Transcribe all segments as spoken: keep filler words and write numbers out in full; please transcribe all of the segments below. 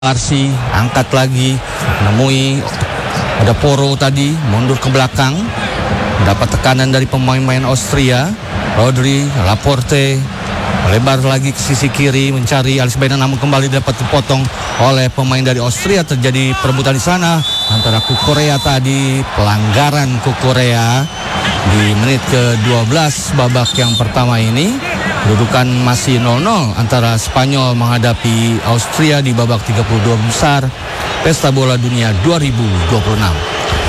Arsi angkat lagi, menemui ada Poro tadi, mundur ke belakang, dapat tekanan dari pemain-pemain Austria. Rodri, Laporte melebar lagi ke sisi kiri mencari Alex Baena, namun kembali dapat dipotong oleh pemain dari Austria. Terjadi perebutan di sana antara Kukurea tadi, pelanggaran Kukurea di menit ke dua belas babak yang pertama ini. Kedudukan masih nol nol antara Spanyol menghadapi Austria di babak tiga puluh dua besar Pesta Bola Dunia dua ribu dua puluh enam.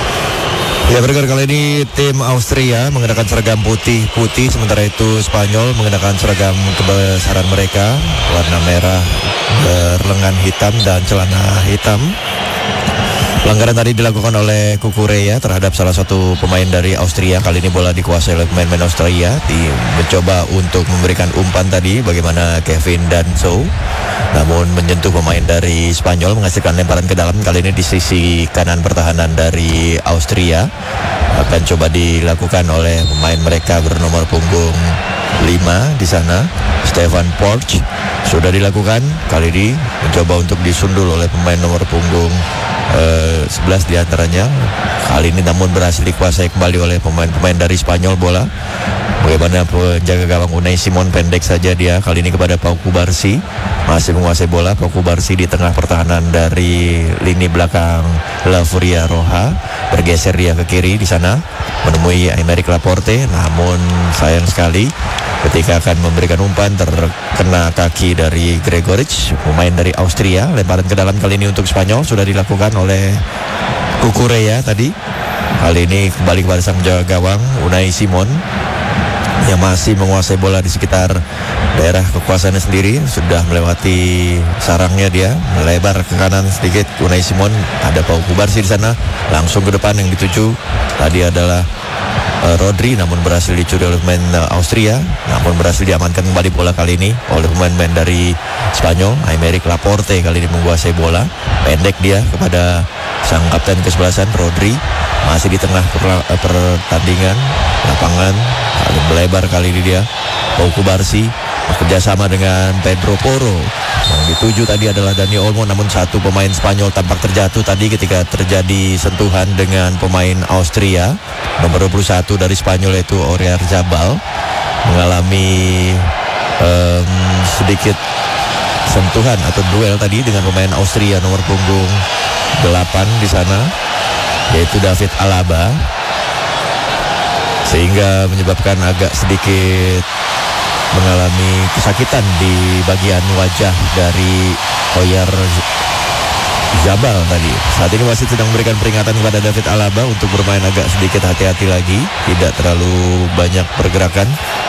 Ya, bergerak kali ini tim Austria mengenakan seragam putih-putih, sementara itu Spanyol mengenakan seragam kebesaran mereka, warna merah berlengan hitam dan celana hitam. Pelanggaran tadi dilakukan oleh Kukurea terhadap salah satu pemain dari Austria. Kali ini bola dikuasai oleh pemain-pemain Austria. Tim mencoba untuk memberikan umpan tadi bagaimana Kevin Danso, namun menyentuh pemain dari Spanyol, menghasilkan lemparan ke dalam. Kali ini di sisi kanan pertahanan dari Austria. Akan coba dilakukan oleh pemain mereka bernomor punggung lima di sana, Stefan Porsche. Sudah dilakukan. Kali ini mencoba untuk disundul oleh pemain nomor punggung Uh, sebelas diantaranya. Kali ini namun berhasil dikuasai kembali oleh pemain-pemain dari Spanyol bola. Bagaimana penjaga gawang Unai Simon, pendek saja dia. Kali ini kepada Pau Kubarsi, masih menguasai bola. Pau Kubarsi di tengah pertahanan dari lini belakang La Furia Roja. Bergeser dia ke kiri di sana, menemui Aymeric Laporte. Namun sayang sekali ketika akan memberikan umpan terkena kaki dari Gregoric, pemain dari Austria. Lemparan ke dalam kali ini untuk Spanyol sudah dilakukan oleh Kukurea tadi. Kali ini kembali kepada sang penjaga gawang Unai Simon yang masih menguasai bola di sekitar daerah kekuasaannya sendiri. Sudah melewati sarangnya, dia melebar ke kanan sedikit. Unai Simon, ada Pau Kubarsi di sana, langsung ke depan. Yang dituju tadi adalah uh, Rodri, namun berhasil dicuri oleh pemain uh, Austria. Namun berhasil diamankan kembali bola kali ini oleh pemain-pemain dari Spanyol. Aymeric Laporte kali ini menguasai bola, pendek dia kepada sang kapten kesebelasan Rodri. Masih di tengah per- pertandingan lapangan, lalu melebar kali ini dia Pau Kubarsi bekerjasama dengan Pedro Poro. Yang dituju tadi adalah Dani Olmo, namun satu pemain Spanyol tampak terjatuh tadi ketika terjadi sentuhan dengan pemain Austria. Nomor dua puluh satu dari Spanyol yaitu Oyarzabal mengalami um, sedikit sentuhan atau duel tadi dengan pemain Austria nomor punggung delapan di sana, yaitu David Alaba, sehingga menyebabkan agak sedikit mengalami kesakitan di bagian wajah dari Oyarzabal tadi. Saat ini masih sedang memberikan peringatan kepada David Alaba untuk bermain agak sedikit hati-hati lagi, tidak terlalu banyak pergerakan.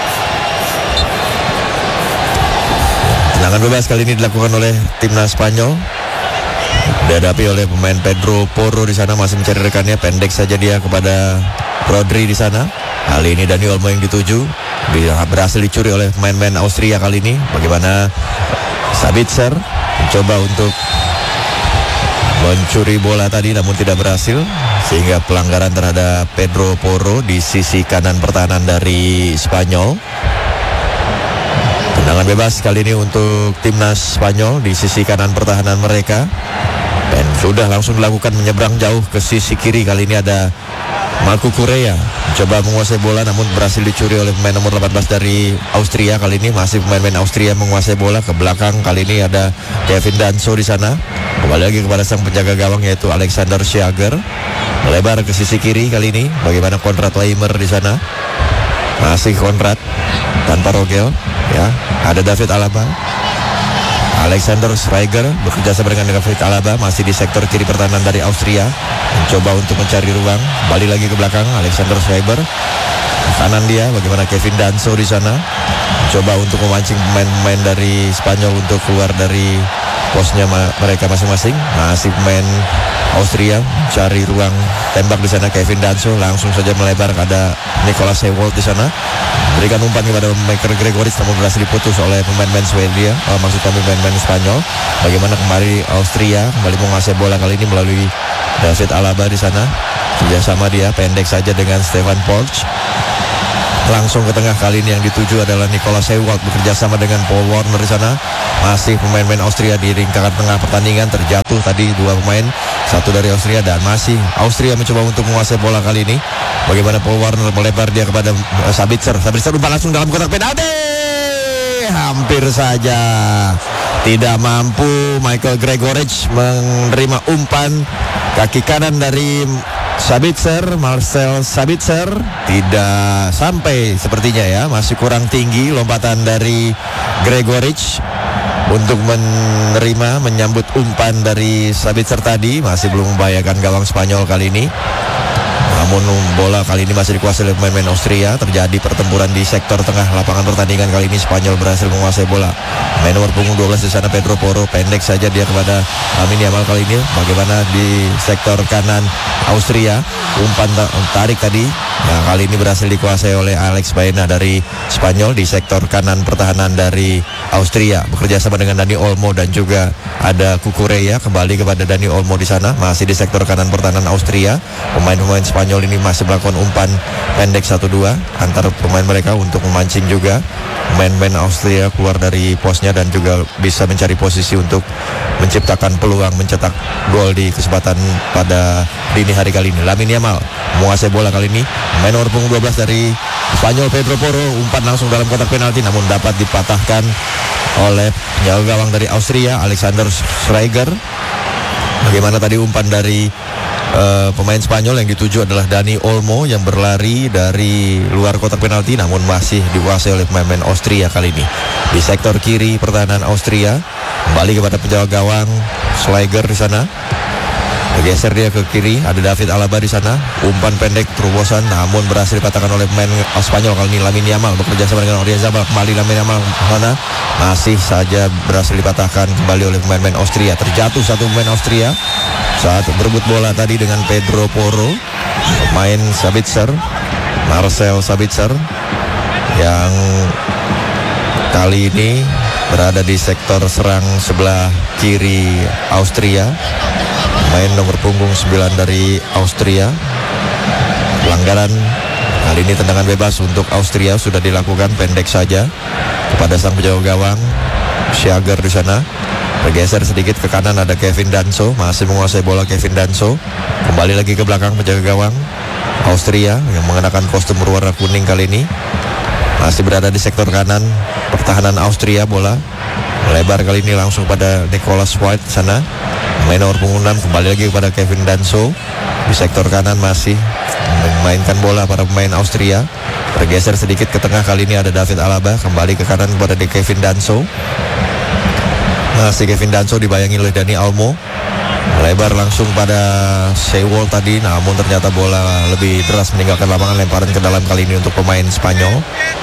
Tendangan bebas kali ini dilakukan oleh timnas Spanyol, dihadapi oleh pemain Pedro Poro di sana, masih mencari rekannya, pendek saja dia kepada Rodri di sana. Kali ini Dani Olmo yang dituju, berhasil dicuri oleh pemain-pemain Austria kali ini. Bagaimana Sabitzer mencoba untuk mencuri bola tadi namun tidak berhasil, sehingga pelanggaran terhadap Pedro Poro di sisi kanan pertahanan dari Spanyol. Tendangan bebas kali ini untuk timnas Spanyol di sisi kanan pertahanan mereka, dan sudah langsung dilakukan menyeberang jauh ke sisi kiri. Kali ini ada Marco Kukurea mencoba menguasai bola namun berhasil dicuri oleh pemain nomor delapan belas dari Austria. Kali ini masih pemain-pemain Austria menguasai bola ke belakang. Kali ini ada Kevin Danso di sana. Kembali lagi kepada sang penjaga gawang yaitu Alexander Schager, melebar ke sisi kiri kali ini. Bagaimana Konrad Leimer di sana, masih Konrad tanpa Rogel ya. Ada David Alaba, Alexander Schreiber bekerja sama dengan David Alaba, masih di sektor kiri pertahanan dari Austria, mencoba untuk mencari ruang. Balik lagi ke belakang Alexander Schreiber, kanan dia. Bagaimana Kevin Danso di sana, mencoba untuk memancing pemain-pemain dari Spanyol untuk keluar dari posnya ma- mereka masing-masing. Masih pemain Austria mencari ruang tembak di sana. Kevin Danso langsung saja melebar, ada Nicolas Sewald di sana, berikan umpan kepada Michael Gregoric, namun berhasil diputus oleh pemain-pemain Swedia, oh, maksudnya pemain-pemain Spanyol. Bagaimana kembali Austria kembali menguasai bola kali ini melalui David Alaba di sana, kerjasama dia pendek saja dengan Stefan Porsche. Langsung ke tengah kali ini yang dituju adalah Nicolas Sewald bekerja sama dengan Paul Warner di sana. Masih pemain-pemain Austria di lingkaran tengah pertandingan, terjatuh tadi dua pemain, satu dari Austria, dan masih Austria mencoba untuk menguasai bola kali ini. Bagaimana Paul Warner melebar dia kepada uh, Sabitzer. Sabitzer umpan langsung dalam kotak penalti. Hampir saja tidak mampu Michael Gregoritsch menerima umpan kaki kanan dari Sabitzer, Marcel Sabitzer. Tidak sampai sepertinya ya, masih kurang tinggi lompatan dari Gregoritsch untuk menerima, menyambut umpan dari Sabitzer tadi. Masih belum membahayakan gawang Spanyol kali ini. Namun bola kali ini masih dikuasai oleh pemain Austria. Terjadi pertempuran di sektor tengah lapangan pertandingan. Kali ini Spanyol berhasil menguasai bola. Main nomor punggung dua belas di sana Pedro Porro, pendek saja dia kepada Lamine Yamal kali ini. Bagaimana di sektor kanan Austria, umpan tarik tadi. Nah, kali ini berhasil dikuasai oleh Alex Baena dari Spanyol di sektor kanan pertahanan dari Austria. Bekerja sama dengan Dani Olmo dan juga ada Cucurella. Kembali kepada Dani Olmo di sana. Masih di sektor kanan pertahanan Austria. Pemain-pemain Spanyol ini masih melakukan umpan pendek satu dua antar pemain mereka untuk memancing juga pemain-pemain Austria keluar dari posnya dan juga bisa mencari posisi untuk menciptakan peluang mencetak gol di kesempatan pada dini hari kali ini. Lamine Yamal menguasai bola kali ini. Main nomor punggung dua belas dari Spanyol Pedro Porro, umpan langsung dalam kotak penalti namun dapat dipatahkan oleh penjaga gawang dari Austria Alexander Schreiger. Bagaimana tadi umpan dari Uh, pemain Spanyol yang dituju adalah Dani Olmo yang berlari dari luar kotak penalti namun masih dikuasai oleh pemain-pemain Austria kali ini. Di sektor kiri pertahanan Austria, kembali kepada penjaga gawang Schleiger di sana. Bergeser dia ke kiri, ada David Alaba di sana. Umpan pendek terobosan namun berhasil dipatahkan oleh pemain Spanyol kali ini. Lamine Yamal bekerja sama dengan Oyarzabal. Kembali Lamine Yamal mana? Masih saja berhasil dipatahkan kembali oleh pemain-pemain Austria. Terjatuh satu pemain Austria saat berebut bola tadi dengan Pedro Porro, pemain Sabitzer, Marcel Sabitzer, yang kali ini berada di sektor serang sebelah kiri Austria. Main nomor punggung sembilan dari Austria. Pelanggaran kali ini, tendangan bebas untuk Austria sudah dilakukan, pendek saja kepada sang penjaga gawang Schager di sana. Bergeser sedikit ke kanan, ada Kevin Danso, masih menguasai bola Kevin Danso. Kembali lagi ke belakang penjaga gawang Austria yang mengenakan kostum berwarna kuning kali ini. Masih berada di sektor kanan pertahanan Austria, bola melebar kali ini langsung pada Nicholas White sana. Main nomor punggung enam kembali lagi kepada Kevin Danso. Di sektor kanan masih memainkan bola para pemain Austria. Bergeser sedikit ke tengah, kali ini ada David Alaba, kembali ke kanan kepada Kevin Danso. Masih Kevin Danso dibayangi oleh Dani Olmo. Melebar langsung pada Sewol tadi, namun ternyata bola lebih deras meninggalkan lapangan. Lemparan ke dalam kali ini untuk pemain Spanyol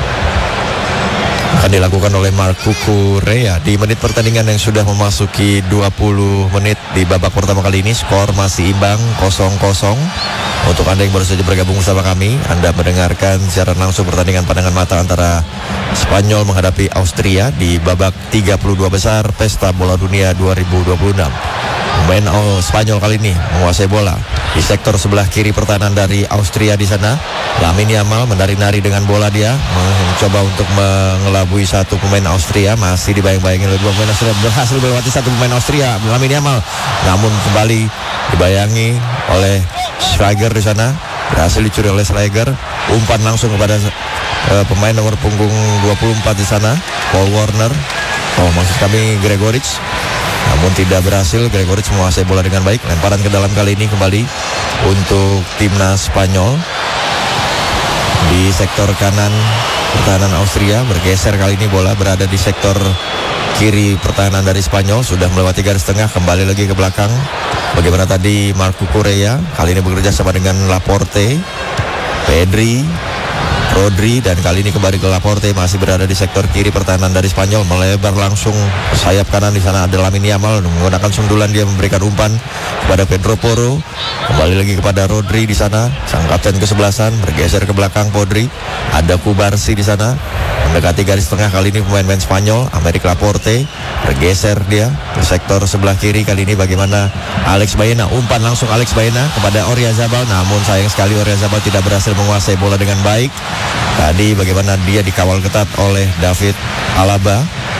akan dilakukan oleh Marc Cucurella di menit pertandingan yang sudah memasuki dua puluh menit di babak pertama kali ini. Skor masih imbang kosong kosong. Untuk Anda yang baru saja bergabung bersama kami, Anda mendengarkan siaran langsung pertandingan pandangan mata antara Spanyol menghadapi Austria di babak tiga puluh dua besar Pesta Bola Dunia dua ribu dua puluh enam. Pemain oh, Spanyol kali ini menguasai bola di sektor sebelah kiri pertahanan dari Austria di sana. Lamine Yamal menari-nari dengan bola, dia mencoba untuk mengelabui satu pemain Austria. Masih dibayang-bayangi oleh dua pemain Austria, berhasil melewati satu pemain Austria Lamine Yamal, namun kembali dibayangi oleh Schreiger di sana. Berhasil dicuri oleh Schreiger. Umpan langsung kepada uh, pemain nomor punggung dua puluh empat di sana, Paul Warner. Oh, maksud kami Gregoritsch. Namun tidak berhasil, Gregoritsch menguasai bola dengan baik. Lemparan ke dalam kali ini kembali untuk timnas Spanyol. Di sektor kanan pertahanan Austria, bergeser kali ini bola berada di sektor kiri pertahanan dari Spanyol. Sudah melewati garis tengah, kembali lagi ke belakang. Bagaimana tadi Marc Cucurella, kali ini bekerja sama dengan Laporte, Pedri, Rodri, dan kali ini kembali ke Laporte. Masih berada di sektor kiri pertahanan dari Spanyol. Melebar langsung ke sayap kanan, di sana ada Lamine Yamal menggunakan sundulan, dia memberikan umpan kepada Pedro Porro. Kembali lagi kepada Rodri di sana, sang kapten kesebelasan. Bergeser ke belakang Podri, ada Kubarsi di sana mendekati garis tengah. Kali ini pemain-pemain Spanyol, Aymeric Laporte, bergeser dia ke sektor sebelah kiri. Kali ini bagaimana Alex Baena, umpan langsung Alex Baena kepada Oyarzabal, namun sayang sekali Oyarzabal tidak berhasil menguasai bola dengan baik. Tadi bagaimana dia dikawal ketat oleh David Alaba.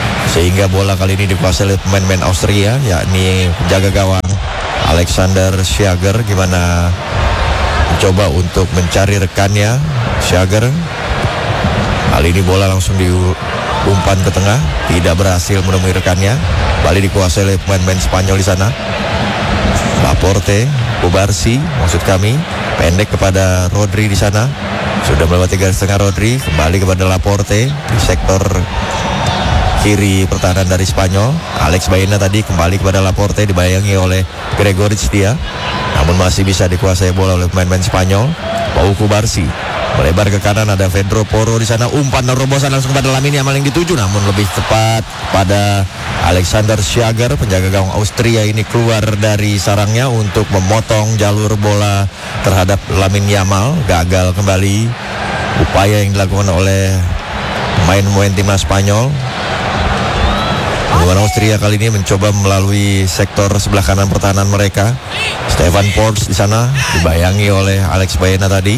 sehingga bola kali ini dikuasai oleh pemain-pemain Austria, yakni penjaga gawang Alexander Schager. Gimana mencoba untuk mencari rekannya Schager. Kali ini bola langsung diumpan ke tengah, tidak berhasil menemui rekannya. Balik dikuasai oleh pemain-pemain Spanyol di sana. Laporte, Kubarsi, maksud kami, pendek kepada Rodri di sana. Sudah melewati garis tengah Rodri, kembali kepada Laporte di sektor kiri pertahanan dari Spanyol. Alex Baena tadi kembali kepada Laporte, dibayangi oleh Gregoric dia. Namun masih bisa dikuasai bola oleh pemain-pemain Spanyol. Pau Kubarsi melebar ke kanan, ada Pedro Porro di sana, umpan dan robosan langsung pada Lamine Yamal yang dituju, namun lebih tepat pada Alexander Schager. Penjaga gawang Austria ini keluar dari sarangnya untuk memotong jalur bola terhadap Lamine Yamal. Gagal kembali upaya yang dilakukan oleh pemain-pemain timnas Spanyol. Pemain Austria kali ini mencoba melalui sektor sebelah kanan pertahanan mereka. Stefan Ports di sana dibayangi oleh Alex Baena tadi.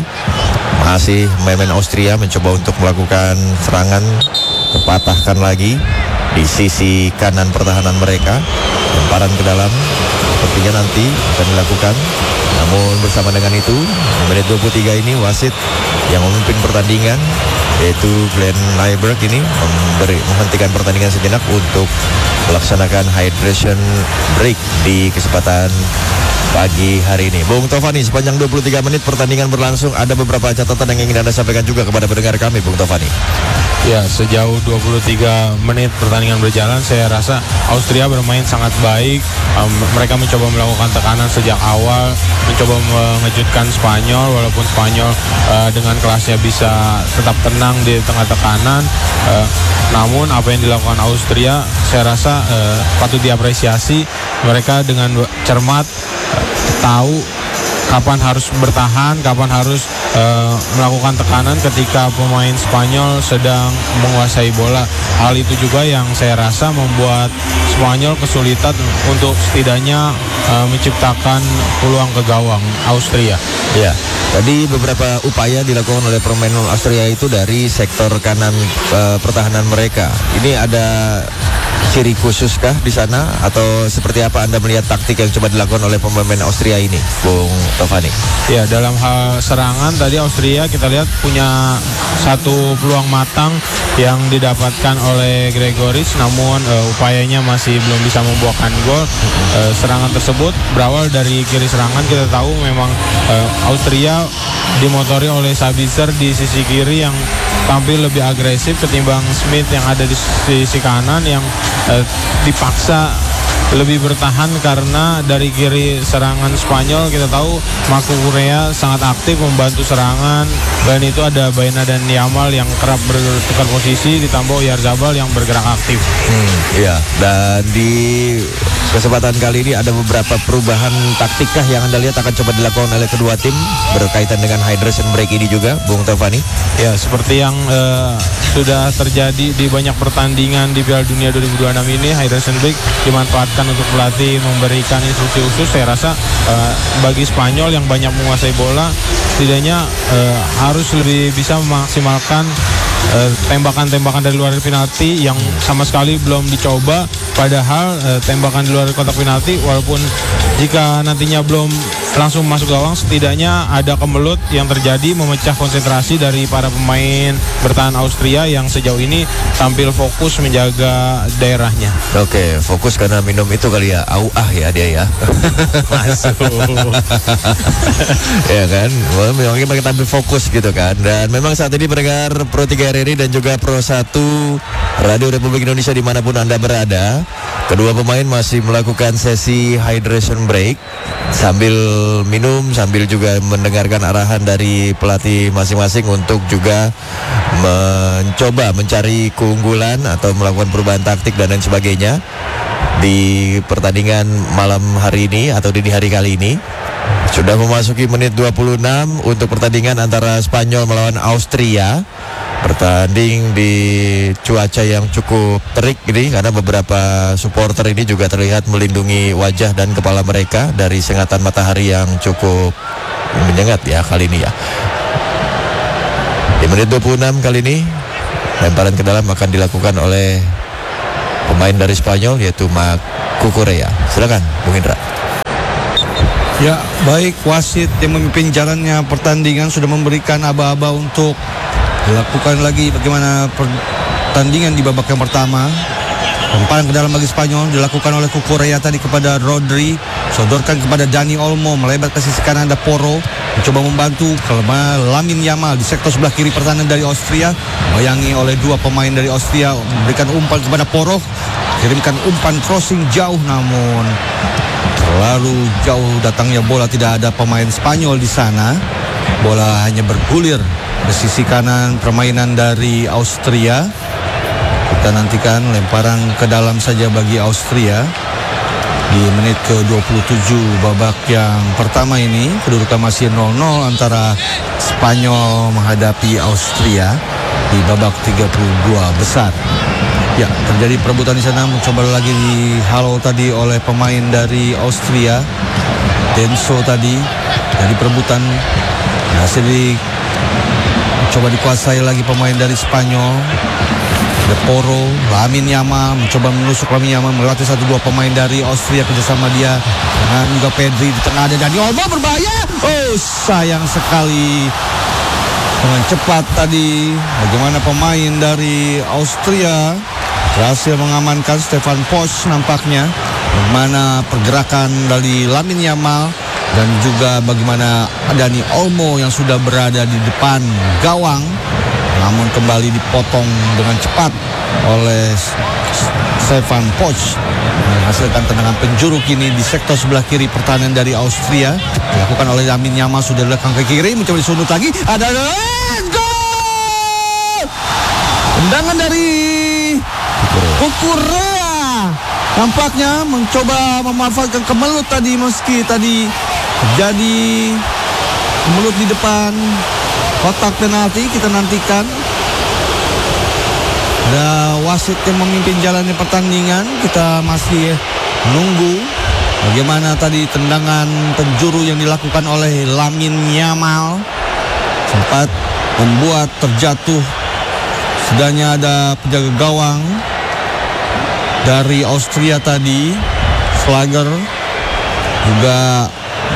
Masih pemain Austria mencoba untuk melakukan serangan, terpatahkan lagi di sisi kanan pertahanan mereka. Lemparan ke dalam sepertinya nanti akan dilakukan. Namun bersama dengan itu, di menit dua puluh tiga ini wasit yang memimpin pertandingan, yaitu Glenn Nyberg ini memberi, menghentikan pertandingan sejenak untuk melaksanakan hydration break di kesempatan pagi hari ini. Bung Tovani, sepanjang dua puluh tiga menit pertandingan berlangsung, ada beberapa catatan yang ingin Anda sampaikan juga kepada pendengar kami, Bung Tovani. Ya, sejauh dua puluh tiga menit pertandingan berjalan, saya rasa Austria bermain sangat baik. Um, mereka mencoba melakukan tekanan sejak awal, mencoba mengejutkan Spanyol, walaupun Spanyol uh, dengan kelasnya bisa tetap tenang di tengah tekanan. Uh, namun apa yang dilakukan Austria, saya rasa uh, patut diapresiasi. Mereka dengan cermat uh, tahu kapan harus bertahan, kapan harus uh, melakukan tekanan ketika pemain Spanyol sedang menguasai bola. Hal itu juga yang saya rasa membuat Spanyol kesulitan untuk setidaknya uh, menciptakan peluang ke gawang Austria. Ya, tadi beberapa upaya dilakukan oleh pemain Austria itu dari sektor kanan uh, pertahanan mereka. Ini ada ciri khususkah di sana, atau seperti apa Anda melihat taktik yang coba dilakukan oleh pemain Austria ini, Bung Tovani? Ya, dalam hal serangan tadi Austria kita lihat punya satu peluang matang yang didapatkan oleh Gregoric, namun uh, upayanya masih belum bisa membuahkan gol. Uh, serangan tersebut berawal dari kiri serangan. Kita tahu memang uh, Austria dimotori oleh Sabitzer di sisi kiri yang tampil lebih agresif ketimbang Smith yang ada di sisi kanan yang uh, dipaksa lebih bertahan karena dari kiri serangan Spanyol kita tahu Marco Correa sangat aktif membantu serangan, dan itu ada Baena dan Yamal yang kerap bertukar posisi, ditambah Oyarzabal yang bergerak aktif. Hmm, iya, dan di kesempatan kali ini ada beberapa perubahan taktikkah yang Anda lihat akan coba dilakukan oleh kedua tim berkaitan dengan hydration break ini juga, Bung Tovani? Ya, seperti yang uh, sudah terjadi di banyak pertandingan di Piala Dunia dua ribu dua puluh enam ini, hydration break dimanfaatkan untuk pelatih memberikan instruksi khusus. Saya rasa uh, bagi Spanyol yang banyak menguasai bola, setidaknya uh, harus lebih bisa memaksimalkan uh, tembakan-tembakan dari luar penalti yang sama sekali belum dicoba. Padahal uh, tembakan di luar kotak penalti, walaupun jika nantinya belum langsung masuk gawang, setidaknya ada kemelut yang terjadi memecah konsentrasi dari para pemain bertahan Austria yang sejauh ini tampil fokus menjaga daerahnya. Oke, fokus karena minum itu kali ya, au ah ya dia ya. Masuk. Ya kan, memang kita tampil fokus gitu kan. Dan memang saat ini pendengar Pro tiga R R I dan juga Pro satu Radio Republik Indonesia dimanapun Anda berada, kedua pemain masih melakukan sesi hydration break sambil minum, sambil juga mendengarkan arahan dari pelatih masing-masing untuk juga mencoba mencari keunggulan atau melakukan perubahan taktik dan lain sebagainya di pertandingan malam hari ini atau dini hari kali ini. Sudah memasuki menit dua puluh enam untuk pertandingan antara Spanyol melawan Austria. Bertanding di cuaca yang cukup terik ini karena beberapa supporter ini juga terlihat melindungi wajah dan kepala mereka dari sengatan matahari yang cukup menyengat ya kali ini ya. Di menit dua puluh enam kali ini lemparan ke dalam akan dilakukan oleh pemain dari Spanyol yaitu Marc Cucurella. Silakan Bung Indra. Ya, baik, wasit yang memimpin jalannya pertandingan sudah memberikan aba-aba untuk dilakukan lagi bagaimana pertandingan di babak yang pertama. Lemparan ke dalam bagi Spanyol dilakukan oleh Cucurella tadi kepada Rodri, sodorkan kepada Dani Olmo, melebar ke sisi kanan ada Porro, mencoba membantu kelemahan Lamine Yamal di sektor sebelah kiri pertahanan dari Austria, bayangi oleh dua pemain dari Austria, memberikan umpan kepada Porro, kirimkan umpan crossing jauh namun terlalu jauh datangnya bola, tidak ada pemain Spanyol di sana. Bola hanya bergulir ke sisi kanan permainan dari Austria. Kita nantikan lemparan ke dalam saja bagi Austria di menit ke dua puluh tujuh babak yang pertama ini. Kedudukan masih nol nol antara Spanyol menghadapi Austria di babak tiga puluh dua besar. Ya, terjadi perebutan di sana, mencoba lagi dihalau tadi oleh pemain dari Austria, Denso tadi. Jadi perebutan hasil di coba dikuasai lagi pemain dari Spanyol. De Porro, Lamine Yamal mencoba menusuk Lamine Yamal, melatih satu dua pemain dari Austria kerjasama dia dengan juga Pedri di tengah ada Dani Olmo berbahaya. Oh, sayang sekali dengan cepat tadi bagaimana pemain dari Austria berhasil mengamankan Stefan Posch nampaknya. Bagaimana pergerakan dari Lamine Yamal dan juga bagaimana Dani Olmo yang sudah berada di depan gawang, namun kembali dipotong dengan cepat oleh Stefan Posch, menghasilkan tendangan penjuru kini di sektor sebelah kiri pertahanan dari Austria, dilakukan oleh Lamine Yamal, sudah belakang ke kiri, mencoba disundut lagi, ada gol! Tendangan dari Cucurella, nampaknya mencoba memanfaatkan kemelut tadi, meski tadi terjadi kemelut di depan kotak penalti. Kita nantikan ada wasit yang memimpin jalannya pertandingan. Kita masih menunggu bagaimana tadi tendangan penjuru yang dilakukan oleh Lamine Yamal sempat membuat terjatuh. Setidaknya ada penjaga gawang dari Austria tadi, Schlager, juga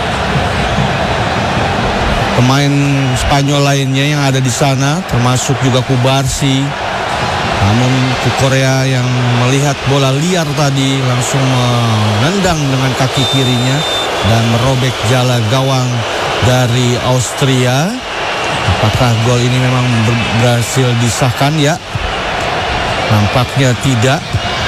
pemain Spanyol lainnya yang ada di sana, termasuk juga Kubarsi. Namun Cucurella yang melihat bola liar tadi langsung menendang dengan kaki kirinya dan merobek jala gawang dari Austria. Apakah gol ini memang berhasil disahkan? Ya, nampaknya tidak.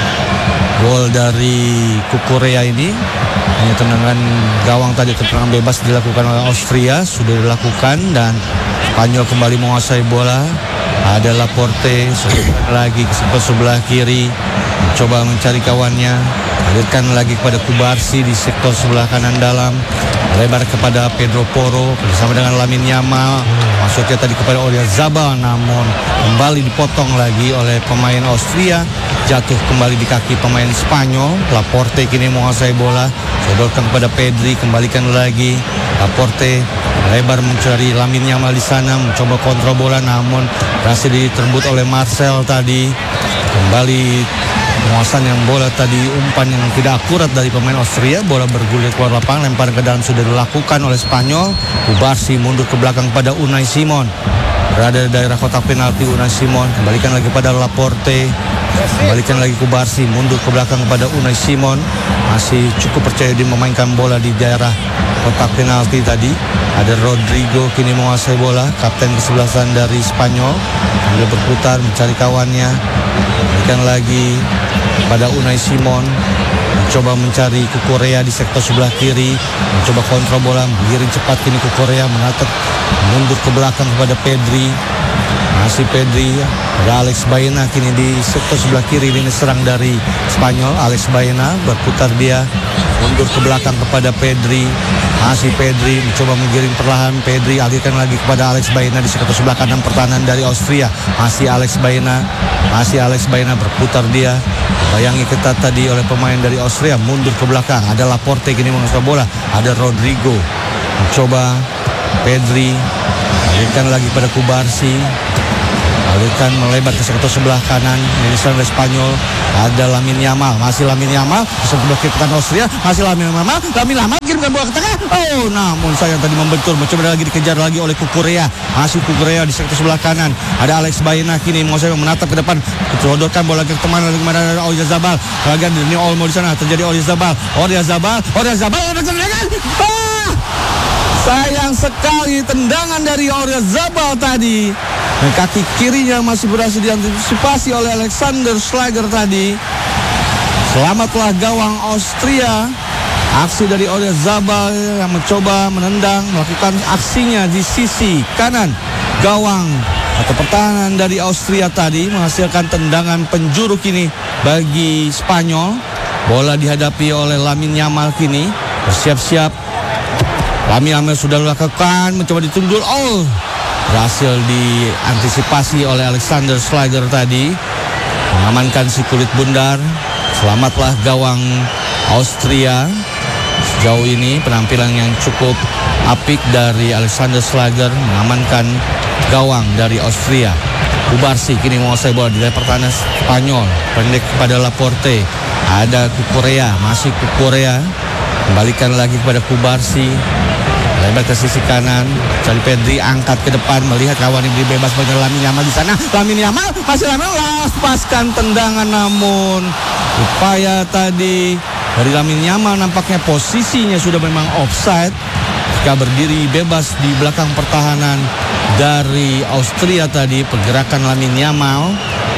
Gol dari Cucurella ini hanya tendangan gawang tadi, tendangan bebas dilakukan oleh Austria, sudah dilakukan dan Spanyol kembali menguasai bola. Ada Laporte lagi ke sebelah kiri, mencoba mencari kawannya, alirkan lagi kepada Kubarsi di sektor sebelah kanan dalam, lebar kepada Pedro Porro bersama dengan Lamine Yamal, masuknya tadi kepada Oyarzabal, namun kembali dipotong lagi oleh pemain Austria, jatuh kembali di kaki pemain Spanyol. Laporte kini menguasai bola, sodorkan kepada Pedri, kembalikan lagi Laporte, lebar mencari Lamine Yamal di sana, mencoba kontrol bola namun berhasil diterbut oleh Marcel tadi. Kembali penguasaan yang bola tadi, umpan yang tidak akurat dari pemain Austria, bola bergulir keluar lapangan, lemparan ke dalam sudah dilakukan oleh Spanyol. Kubarsi mundur ke belakang pada Unai Simon, berada di daerah kotak penalti. Unai Simon kembalikan lagi pada Laporte, kembalikan lagi Kubarsi, mundur ke belakang kepada Unai Simon, masih cukup percaya dia memainkan bola di daerah kotak penalti tadi. Ada Rodrigo kini menguasai bola, kapten kesebelasan dari Spanyol, sambil berputar mencari kawannya, berikan lagi pada Unai Simon, mencoba mencari Cucurella di sektor sebelah kiri, mencoba kontrol bola, menggiring cepat kini Cucurella, menatap mundur ke belakang kepada Pedri, masih Pedri, ada Alex Baena kini di sektor sebelah kiri, ini serang dari Spanyol. Alex Baena berputar dia, mundur ke belakang kepada Pedri, masih Pedri mencoba menggiring perlahan. Pedri alihkan lagi kepada Alex Baena di sektor sebelah kanan pertahanan dari Austria, masih Alex Baena, masih Alex Baena berputar dia, bayangi ketat tadi oleh pemain dari Austria, mundur ke belakang. Ada Laporte kini menguasai bola, ada Rodrigo mencoba, Pedri alihkan lagi pada Kubarsi, Alihkan melebar ke sektor sebelah kanan. Ini serang Spanyol. Ada Lamine Yamal, masih Lamine Yamal, sebelah kiri pekan Austria, masih Lamine Yamal, Lamine Yamal kirimkan bola ke tengah. Oh, namun sayang tadi membentur, mencoba lagi dikejar lagi oleh Cucurella. Masih Cucurella di sektor sebelah kanan. Ada Alex Baena kini mau saya menatap ke depan, disodorkan bola ke teman lagi kepada Oyarzabal. Lagi ini Olmo di sana, terjadi Oyarzabal, Oyarzabal, Oyarzabal, Oyarzabal. Ah! Sayang sekali tendangan dari Oyarzabal tadi. Dan kaki kirinya masih berhasil diantisipasi oleh Alexander Schlager tadi. Selamatlah gawang Austria. Aksi dari Oyarzabal yang mencoba menendang, melakukan aksinya di sisi kanan gawang atau pertahanan dari Austria tadi, menghasilkan tendangan penjuru kini bagi Spanyol. Bola dihadapi oleh Lamine Yamal kini. Bersiap-siap. Lamine Yamal sudah melakukan, mencoba ditundul. Oh, berhasil diantisipasi oleh Alexander Schlager tadi, mengamankan si kulit bundar. Selamatlah gawang Austria. Sejauh ini penampilan yang cukup apik dari Alexander Schlager, mengamankan gawang dari Austria. Kubarsi kini menguasai bola di dalam pertahanan Spanyol, pendek kepada Laporte. Ada Cucurella, masih Cucurella, kembalikan lagi kepada Kubarsi. Lebar ke sisi kanan, cari Pedri, angkat ke depan, melihat kawan yang diberi bebas bagi Lamine Yamal di sana. Lamine Yamal masih Lamine lepaskan tendangan, namun upaya tadi dari Lamine Yamal nampaknya posisinya sudah memang offside. Jika berdiri bebas di belakang pertahanan dari Austria tadi, pergerakan Lamine Yamal.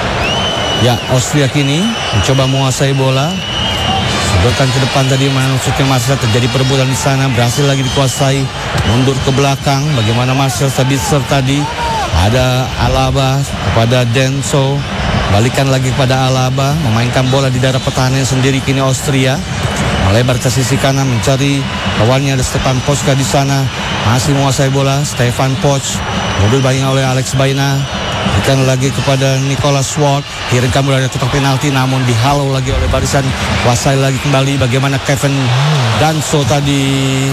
Ya, Austria kini mencoba menguasai bola. Sodorkan ke depan tadi masuknya Marcel, terjadi perebutan di sana, berhasil lagi dikuasai, mundur ke belakang. Bagaimana Marcel Sabitzer tadi, ada Alaba kepada Denso, balikan lagi kepada Alaba, memainkan bola di daerah pertahanan sendiri kini Austria. Melebar ke sisi kanan mencari kawannya, ada Stefan Pochka di sana, masih menguasai bola. Stefan Poch mundur banyak oleh Alex Baena. Berikan lagi kepada Nicolas Ward, kirimkan bola dari kotak penalti, namun dihalau lagi oleh barisan. Kuasai lagi kembali. Bagaimana Kevin Danso tadi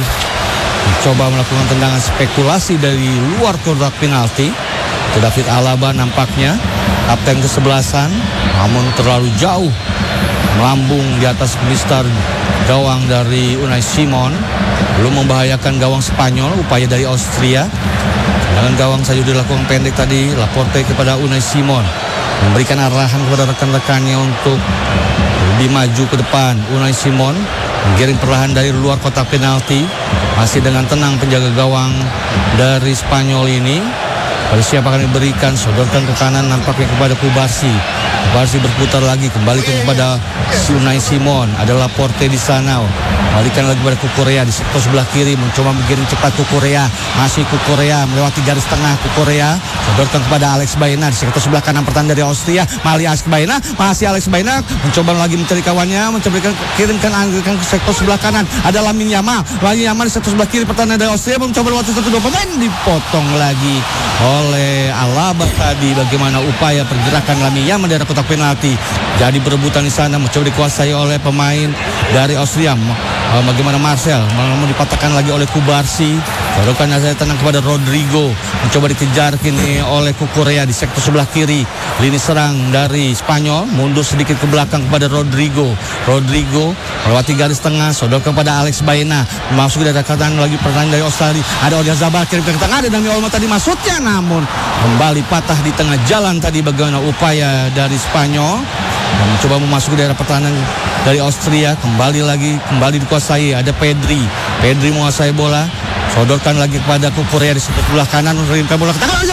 mencoba melakukan tendangan spekulasi dari luar kotak penalti. Itu David Alaba nampaknya kapten kesebelasan, namun terlalu jauh melambung di atas mistar gawang dari Unai Simon. Belum membahayakan gawang Spanyol. Upaya dari Austria, dengan gawang saja dilakukan pendek tadi. Laporte kepada Unai Simon, memberikan arahan kepada rekan-rekannya untuk lebih maju ke depan. Unai Simon menggiring perlahan dari luar kotak penalti. Masih dengan tenang penjaga gawang dari Spanyol ini. Pada siapa akan diberikan, sodorkan ke kanan nampaknya kepada Kubarsi. Kubarsi berputar lagi, kembali kepada Unai Simon. Ada Laporte di sana. Balikan lagi kepada Cucurella di sektor sebelah kiri, mencoba menggiring cepat Cucurella. Masih Cucurella melewati garis tengah. Cucurella sodorkan kepada Alex Baena di sektor sebelah kanan pertahanan dari Austria. Mali Alex Baena, masih Alex Baena mencoba lagi mencari kawannya, mencoba kirimkan angkat ke sektor sebelah kanan. Ada Lamine Yamal. Lamine Yamal di sektor sebelah kiri pertahanan dari Austria, mencoba lewati satu dua pemain, dipotong lagi oleh Alaba tadi. Bagaimana upaya pergerakan Lamine Yamal dari kotak penalti, jadi berebutan di sana, mencoba dikuasai oleh pemain dari Austria. Bagaimana Marcel mau dipatahkan lagi oleh Kubarsi. Sodorkan saya tenang kepada Rodrigo, mencoba dikejar kini oleh Cucurella di sektor sebelah kiri. Lini serang dari Spanyol mundur sedikit ke belakang kepada Rodrigo. Rodrigo melewati garis tengah, sodorkan kepada Alex Baena, masuk dari kanan lagi pertahanan dari Australia. Ada Oyarzabal kirim ke tengah, ada Dani Olmo tadi masuknya, namun kembali patah di tengah jalan tadi. Bagaimana upaya dari Spanyol dan mencoba memasuki daerah pertahanan dari Austria. Kembali lagi, kembali dikuasai. Ada Pedri. Pedri menguasai bola, sodorkan lagi kepada Cucurella di sebelah kanan, mengirimkan bola ke tengah.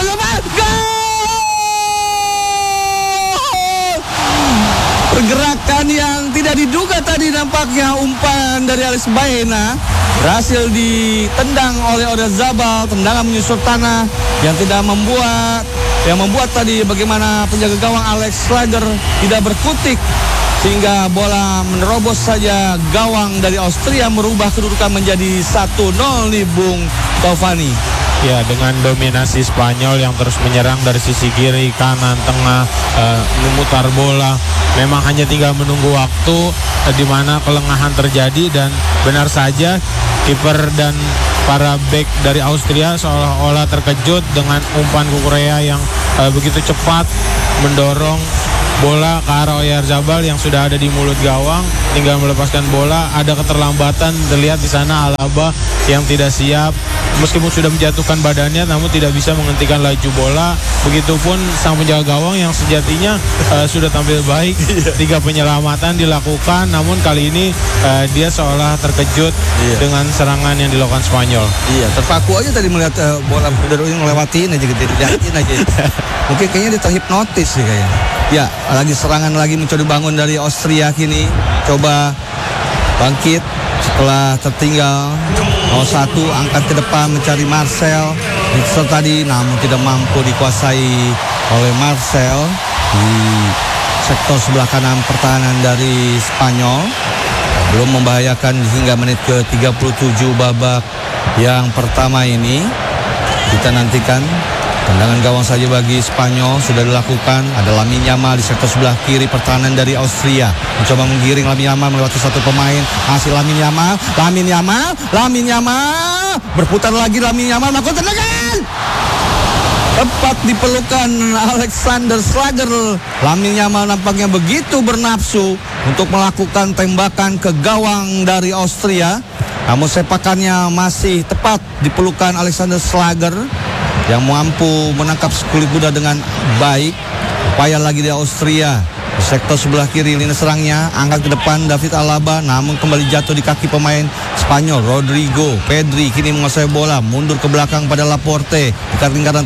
Pergerakan yang tidak diduga tadi nampaknya, umpan dari Alex Baena berhasil ditendang oleh Oyarzabal. Tendangan menyusur tanah yang tidak membuat yang membuat tadi bagaimana penjaga gawang Alex Schlager tidak berkutik, sehingga bola menerobos saja gawang dari Austria, merubah kedudukan menjadi satu nol nih Bung Taufani. Ya, dengan dominasi Spanyol yang terus menyerang dari sisi kiri, kanan, tengah, uh, memutar bola. Memang hanya tinggal menunggu waktu uh, di mana kelengahan terjadi, dan benar saja kiper dan para bek dari Austria seolah-olah terkejut dengan umpan Cucurella yang uh, begitu cepat mendorong bola ke arah Oyarzabal yang sudah ada di mulut gawang, tinggal melepaskan bola. Ada keterlambatan terlihat di sana Alaba yang tidak siap, meskipun sudah menjatuhkan badannya namun tidak bisa menghentikan laju bola. Begitupun sang penjaga gawang yang sejatinya uh, sudah tampil baik. Tiga penyelamatan dilakukan, namun kali ini uh, dia seolah terkejut iya. dengan serangan yang dilakukan Spanyol. Iya, terpaku aja tadi melihat uh, bola yang ngelewatin aja gitu, dijahatin aja. Mungkin kayaknya dia terhipnotis sih kayaknya. Ya, lagi serangan lagi mencoba bangun dari Austria kini. Coba bangkit setelah tertinggal nol satu, angkat ke depan mencari Marcel. Mixer tadi namun tidak mampu dikuasai oleh Marcel di sektor sebelah kanan pertahanan dari Spanyol. Belum membahayakan hingga menit ke tiga puluh tujuh babak yang pertama ini. Kita nantikan tendangan gawang saja bagi Spanyol sudah dilakukan. Ada Lamine Yamal di sektor sebelah kiri pertahanan dari Austria. Mencoba menggiring Lamine Yamal melewati satu pemain. Masih Lamine Yamal, Lamine Yamal, Lamine Yamal. Berputar lagi Lamine Yamal melakukan tendangan. Tepat di pelukan Alexander Schlager. Lamine Yamal nampaknya begitu bernafsu untuk melakukan tembakan ke gawang dari Austria. Namun sepakannya masih tepat di pelukan Alexander Schlager yang mampu menangkap kulit kuda dengan baik. Upaya lagi di Austria di sektor sebelah kiri lini serangnya, angkat ke depan David Alaba namun kembali jatuh di kaki pemain Spanyol Rodrigo. Pedri kini menguasai bola, mundur ke belakang pada Laporte. Lingkaran